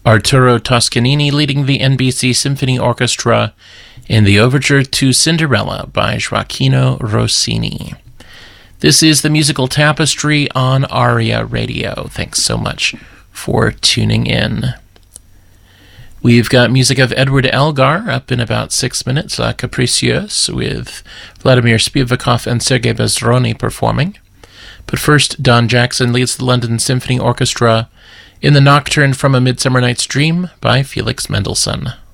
Arturo Toscanini leading the NBC Symphony Orchestra in the Overture to Cinderella by Gioacchino Rossini. This is the Musical Tapestry on ARIA Radio. Thanks so much for tuning in. We've got music of Edward Elgar up in about 6 minutes, La Capricieuse, with Vladimir Spivakov and Sergei Bezrony performing. But first, Don Jackson leads the London Symphony Orchestra in the Nocturne from A Midsummer Night's Dream by Felix Mendelssohn.